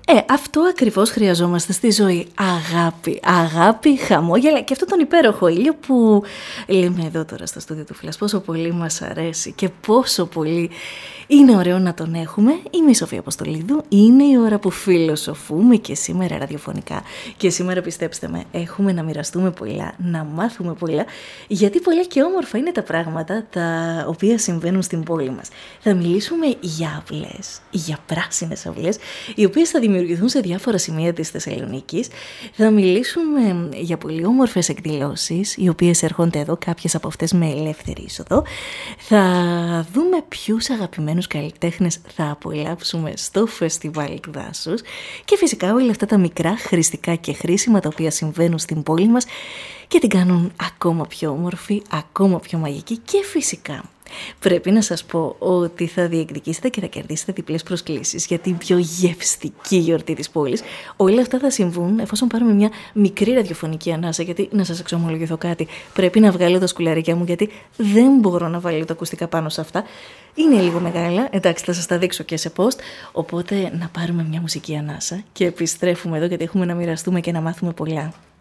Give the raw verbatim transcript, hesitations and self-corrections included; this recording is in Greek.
Ε, αυτό ακριβώς χρειαζόμαστε στη ζωή. Αγάπη, αγάπη, χαμόγελα και αυτόν τον υπέροχο ήλιο που λέμε εδώ τώρα στο στούντιο του Φλας. Πόσο πολύ μας αρέσει και πόσο πολύ είναι ωραίο να τον έχουμε. Είμαι η Σοφία Αποστολίδου. Είναι η ώρα που φιλοσοφούμε και σήμερα ραδιοφωνικά. Και σήμερα, πιστέψτε με, έχουμε να μοιραστούμε πολλά, να μάθουμε πολλά, γιατί πολλά και όμορφα είναι τα πράγματα τα οποία συμβαίνουν στην πόλη μας. Θα μιλήσουμε για αυλές, για πράσινες αυλές, οι οποίες θα δημιουργηθούν σε διάφορα σημεία της Θεσσαλονίκης. Θα μιλήσουμε για πολύ όμορφες εκδηλώσεις, οι οποίες έρχονται εδώ, κάποιες από αυτές με ελεύθερη είσοδο. Θα δούμε ποιους αγαπημένους καλλιτέχνες θα απολαύσουμε στο φεστιβάλ του δάσους και φυσικά όλα αυτά τα μικρά χρηστικά και χρήσιμα τα οποία συμβαίνουν στην πόλη μας και την κάνουν ακόμα πιο όμορφη, ακόμα πιο μαγική. Και φυσικά πρέπει να σας πω ότι θα διεκδικήσετε και θα κερδίσετε διπλές προσκλήσεις για την πιο γευστική γιορτή της πόλης. Όλα αυτά θα συμβούν εφόσον πάρουμε μια μικρή ραδιοφωνική ανάσα, γιατί να σας εξομολογηθώ κάτι, πρέπει να βγάλω τα σκουλαρίκια μου, γιατί δεν μπορώ να βάλω τα ακουστικά πάνω σε αυτά. Είναι λίγο μεγάλα, εντάξει, θα σας τα δείξω και σε post, οπότε να πάρουμε μια μουσική ανάσα και επιστρέφουμε εδώ, γιατί έχουμε να μοιραστούμε και να μάθουμε πολλά.